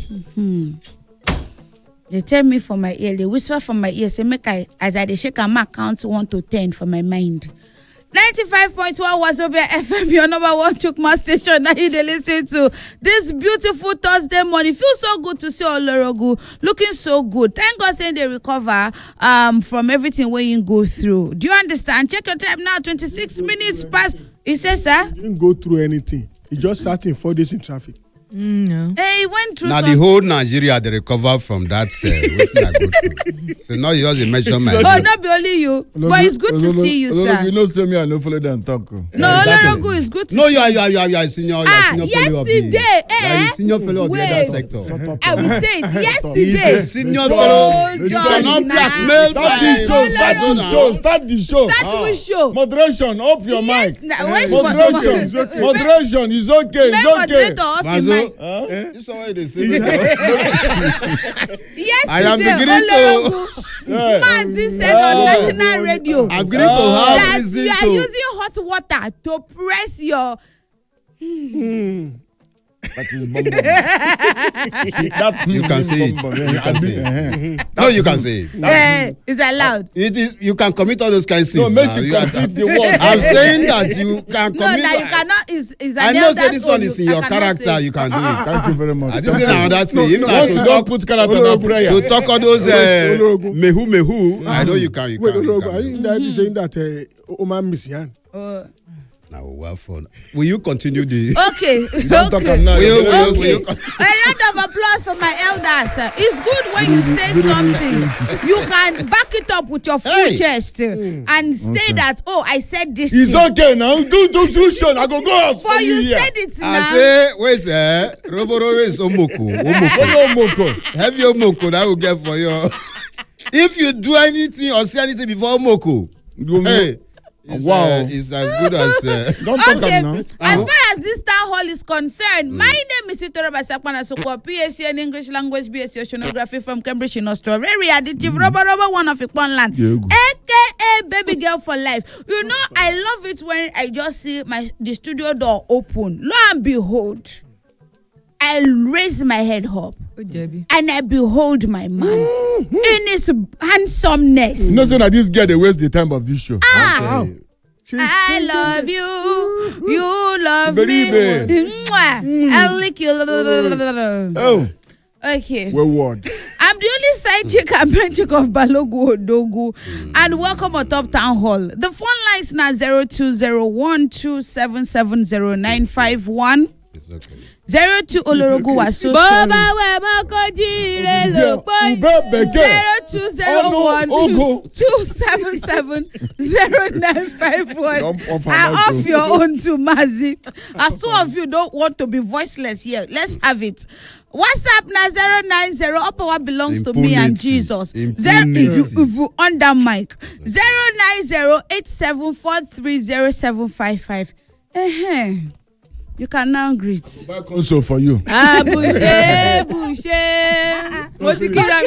They tell me for my ear, they whisper from my ear, say make I, as I shake and mark count 1 to 10 for my mind. 95.1 Wazobia FM, your number one Chukma station that you listen to this beautiful Thursday morning. Feels so good to see Olorogu looking so good. Thank God saying they recover from everything where you go through. Do you understand? Check your time now, 26 minutes past. He says, sir? He didn't go through anything. He just sat in 4 days in traffic. No. Hey, he went through now the whole Nigeria they recover from that so now you just mention my oh, not be only you, but it's good to see you, sir. You know, say me, I no follow them talk. No, Olorogu is good to see you. No, you are senior. Yesterday, senior fellow of the other sector. I will say it. Yesterday, he's a senior fellow. You cannot blackmail. Start the show. Start which show? Moderation, up your mic. Moderation is okay. Moderation is okay. It's okay. This is what they say. I am beginning to. Mazi said on national radio. I'm beginning to have that you are using hot water to press your. That is you can say it. You can say it. No, you can say it. Is allowed. It is. You can commit all those kinds of things. No, make you complete the word. I'm saying that you can commit. No, that you cannot. I know say this one is in your character. You can do it. Thank you very much. This is another thing. Once you don't put character in prayer. To talk all those mehu. I know you can. Wait, Olorogu, are you saying that Omar Misian? Now, well, will you continue the? Okay. Don't talk now. Okay. A round of applause for my elders. It's good when you say something, you can back it up with your full chest and say that, oh, I said this. It's okay now. Do show. I go us. For you said it now. I say, wait, sir. Robo is omoko. Have your omoko that will get for you. If you do anything or say anything before omoko, hey. It's as good as don't talk now. As far as this town hall is concerned, my name is Itora Basakwana Soko, PhD in English language, BSc Oceanography from Cambridge in Australia. The chief Robo one of Iponland, aka baby girl for life. You know, I love it when I just see the studio door open. Lo and behold, I raise my head up and I behold my man in his handsomeness. No, so that this girl they waste the time of this show. I love you. You love me. I like you. Oh. Okay. What word? I'm the only side chick and bench chick of Balogu Odogu. And welcome on Top Town Hall. The phone lines now 020127709151. It's okay. 02 Olorogu was so sorry. 0201277091. I off your own to Mazi. As some of you don't want to be voiceless here, let's have it. WhatsApp now 090 up what belongs to me and Jesus. If you on that mic 09087430755. You can now greet. Also for you. Boucher. What you give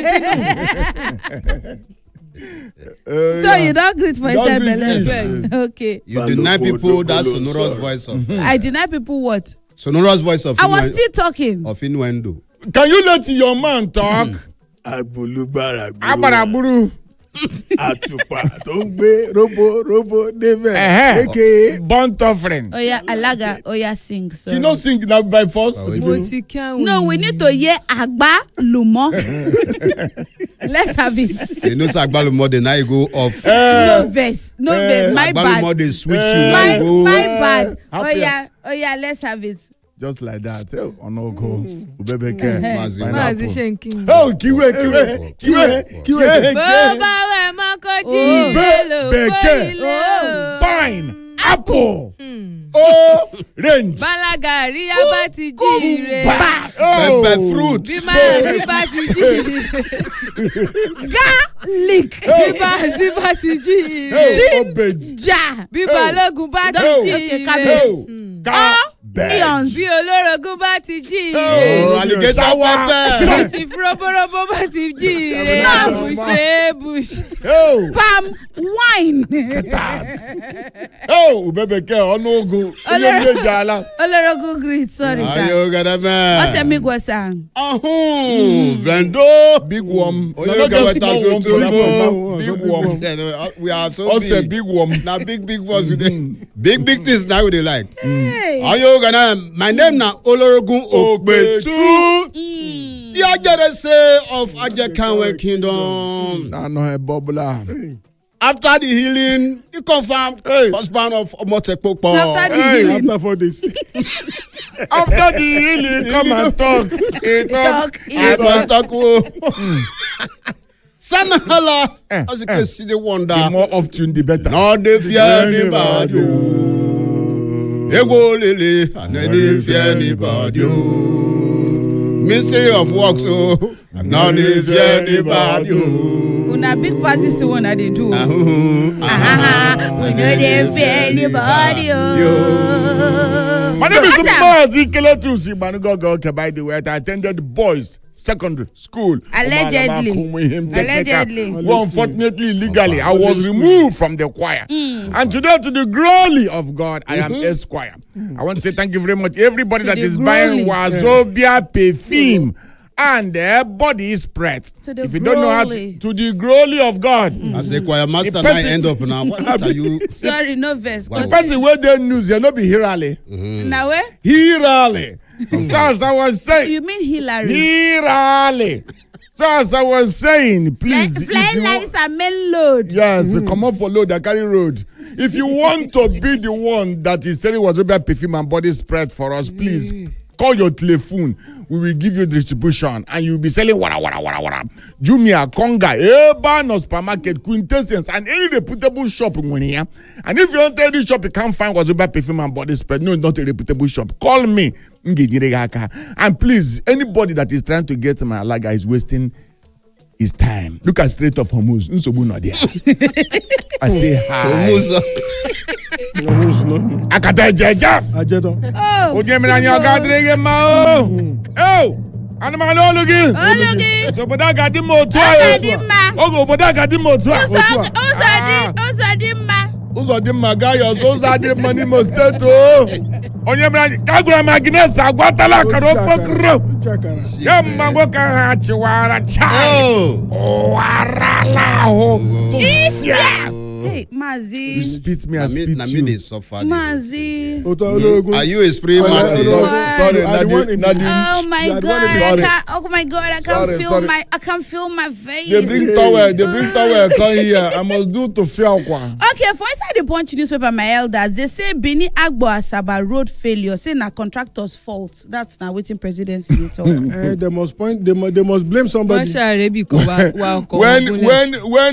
So you don't greet for yourself. Okay. You deny people that sonorous voice of. I deny people what? Sonorous voice of. I was still talking. Of innuendo. Can you let your man talk? Agbaragburu. Atupa tó ń gbé robo débẹ̀. Okay. Burnt offering. Oya alaga, oya sing. You know sing that by force. No, we need to hear Agba Lumo. Let's have it. You know Agba Lumo, then I go off. No verse. My bad. Agba Lumo, they switch you. My bad. Oya, let's have it. Just like that. Onogo. Ubebeke. Mazi Shenking. Oh, kiwe. Pine. Apple. Range. Balagari abati jire. Pepper fruit. Bibati jire. Garlic. Bibati jire. Ginger. Bibalogun bati jire. millions. bí olórogún bá ti jí Oh, ire. alligator pepper. chief roborobo bá ti jí ire. bùṣe. Oh, Palm wine. oh, Ubebeke, Onogo. Oyemejala. Olorogun greet, sorry sir. Ayo gadame. Ọsẹ mi gbọ́ sir. Brando. Big worm. Oh, No, you no, get just small small one one for that too. one. Big Big worm. worm. Yeah, no, we are so Also, big. big worm. Now big ones today. Big things now we dey like. Hey. Ayo gadame. My name na Olorogun Ogbetu. The Ajerese of Ajekanwe Kingdom. I know a bubbler. After the healing, he confirmed husband of Omotekpopo. After the Hey, healing. after 4 days. After the healing, come and talk. He talk. I must talk. Sanahala, as you can see, the wonder. The more often, the better. Not the fear anybody. Ego lele, and the fear anybody. Mystery of works, oh, not the fear anybody. Una big party see one that they do. Uh-huh. We know they fear anybody. Oh. My name is Adam. Mazi Keletusi Manugogo. Okay, by the way, I attended boys' secondary school. Allegedly. Allegedly. Well, unfortunately, legally, I was removed from the choir. And today, to the glory of God, I am Esquire. I want to say thank you very much. Everybody To that the is glory. buying Wazobia perfume and their body spread. To the If you don't know how glory. to the glory of God. As a choir master, The now I person- end up now. What are you? Sorry, no verse. The person where they news, you know, be Hirale. Now where? Hirale. So as I was saying, You mean Hillary? Hirale. So as I was saying, please. if Flying you lights are main load. Yes, come up for load, I carry road. If you want to be the one that is selling Wazobia perfume and body spread for us, please call your telephone. We will give you distribution and you'll be selling wara. Jumia, Konga, Eba, no supermarket, Quintessence, and any reputable shop in Winia. And if you enter any shop, you can't find Wazobia perfume and body spread. No, not a reputable shop. Call me. And please, anybody that is trying to get my alaga is wasting his time. Look at Strait of Hormuz. Nsobu no there. I say hi. Akata jeja. Ajeto. Oh, Ojemira nyoga drege ma o. Oh, anima lo lugi. Ologi. So boda gadi mo to. Ogadimma. Ogo boda gadi mo to. Uzodimma. Uzo di magayo so za di money mo state o. Ojemira kagura magnes agwatala karo pokro. Yamma go ka chiwara cha. Oh, Warala ho. Isia. Hey, You Mazi. spit me, I spit na me you. dey suffer. Mazi. Are you a spray Martin? Sorry, Oh my You are the God! one in I the- can't. Oh my God! I can't Sorry, feel sorry. my. I can't feel my face. They bring towel, come here. I must do to fear kwa. Okay, for inside the Punch newspaper, my elders they say Bini Agbo Asaba road failure. Say na contractor's fault. That's now waiting presidency they talk. They must point. They must blame wọ́n somebody. ṣàrẹ́bì kò wá ọkọ̀ When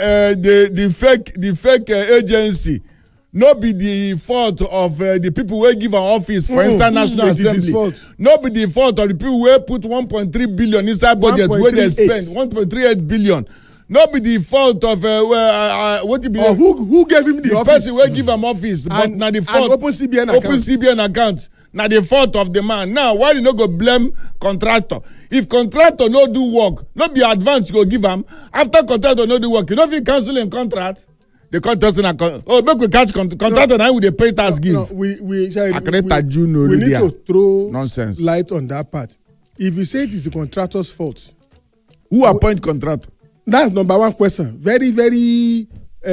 the fake agency no be the fault of the people wey give am office for inside national It is his assembly fault. no be the fault of the people wey put 1.3 billion inside budget wey dey 1.38. spend 1.38 billion no be the fault of wetin be Or who gave him the the office? person wey give am office but And- na the and fault open CBN open account. CBN account na the fault of the man now why you no go blame contractor if contractor no do work no be advance you go give am after contractor no do work you no fit cancel him contract the contractor na make we catch contractor na him we dey pay tax give. No, we Akreta June we need Olivia. to throw Nonsense. light on that part. If you say it is the contractor's fault, who appoint contractor. that's number one question. Very, very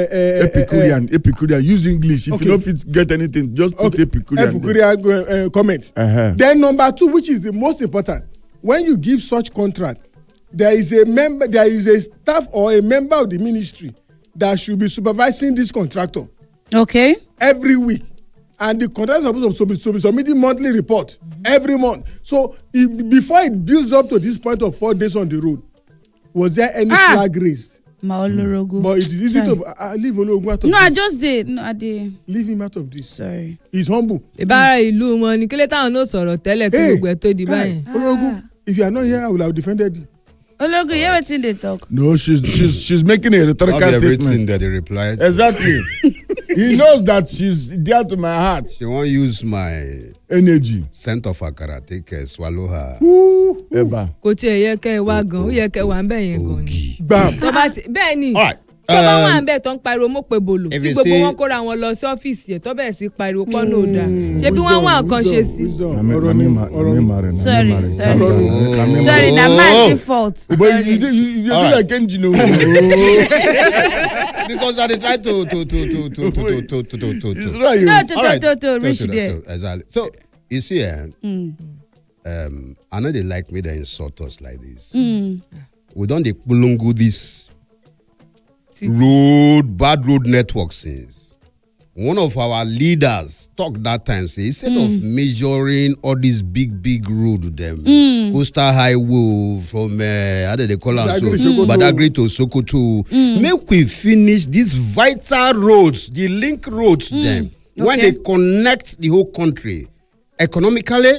Epicurean use English if Okay. you no fit get anything just put Epicurean there. Epicurean comment. Uh-huh. Then number two, which is the most important, when you give such contract, there is a staff or a member of the ministry that should be supervising this contractor Okay. every week, and the contractor is supposed to be submitting monthly report every month. So before it builds up to this point of 4 days on the road, was there any flag raised? Maolorogo. But it is easy to leave Ologun out of No, I this. just did. No, I did. Leave him out of this. Sorry. He's humble. ìbára ìlú wọn ni kílẹ̀ táwọn náà sọ̀rọ̀ tẹ́lẹ̀ kí gbogbo ẹ̀ tó di báyìí. Ologun, if you are not here, I will have defended you. Ologun, you wetin dey talk? No, she's making a rhetorical Not everything statement. that they replied. Exactly. He knows that she's dear to my heart. She won't use my Energy. scent of akara, take swallow her. Woo. Eba. kò tiẹ̀ yẹ kẹ́ ẹ wá gan ó yẹ kẹ́ ẹ wà ń bẹ̀ yẹn gan ni. Ogi. Bam. tó bá ti bẹ́ẹ̀ ni All right. tó bá wà ń bẹ̀ tó ń pariwo mọ́ pé bolo If tí you gbogbo see- wọn kóra wọn lọ sí ọ́fíìsì ẹ̀ tó bẹ̀rẹ̀ sí pariwo pọ́n náà dáa ṣé bí wọ́n wá nǹkan ṣe sí. Sorry. Ọ̀rọ̀ Sorry, na my fault. But Sorry. you do All right. like engine. Because I dey try to. It's right. No, All right. to reach there. Exactly. So you see, I know they like me. They insult us like this. We don't dey kulungu this bad road network since. One of our leaders talked that time. Say instead of measuring all these big road them coastal highway from how do they call am so Badagry to Sokoto, make we finish these vital roads, the link roads them when Okay. they connect the whole country economically.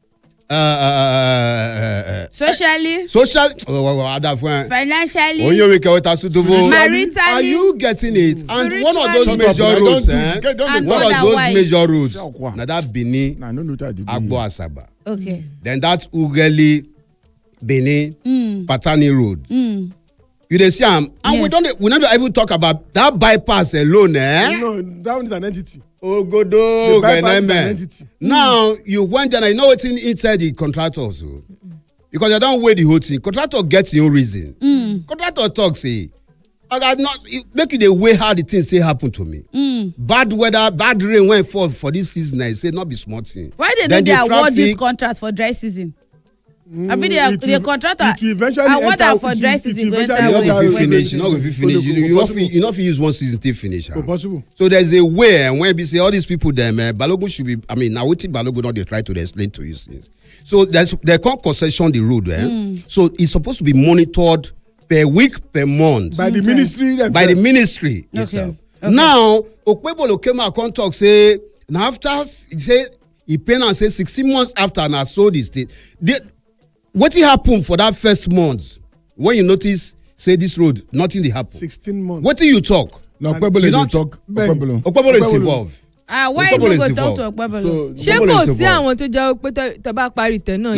Socially, Social, financially, maritally, are you getting it? And one of those Spiritually. major roads, And one of those otherwise. major roads, Shakwa. now that Benin, Nah, no, Agbo Asaba, okay. then that Ugeli, Benin, Patani Road. You dey see am, and we Yes. we not even talk about that bypass alone, eh? No, that one is an entity. Ogodo, The bypass is an Geneme. entity. Now you went there, you know what's inside the contractors, oh? Because they don't weigh the whole thing. Contractor gets your reason. Contractor talk say, I got not make you the way how the things say happen to me. Bad weather, bad rain went for this season. I say not be smart thing. Why they Then do they the award this traffic- contract for dry season? I mean, It the will- contractor it will eventually award enter- am for it dry will- season. it go will enter eventually You with- not enter go with- fit finish. with- You not go fit finish. You not fit use one season take finish. am. Possible. So there's a way when we say all these people them Balogun should be. I mean, now what Balogun not they try to explain to you since. So they can't concession the road. So it's supposed to be monitored per week, per month By the ministry. by the ministry itself. Now Okpebolo came out and talk say now after he say he pay and say 16 months after now so this state. What happened for that first month when you notice say this road nothing dey happen. 16 months. What do you talk? Now, You Kwebele don't- dey talk. Ben. Kwebele. Okpebolo is Okpebolo. involved. Why you Okpebolo no is go talk involved. to Okpebolo? So ṣé Okpebolo kò is sí involved. àwọn tó jẹ́ pé tó bá parí tẹ̀ náà